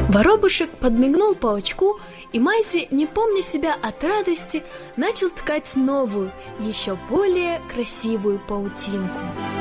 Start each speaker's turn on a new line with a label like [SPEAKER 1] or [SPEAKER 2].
[SPEAKER 1] Воробушек подмигнул паучку, и Майзи, не помня себя от радости, начал ткать новую, еще более красивую паутинку.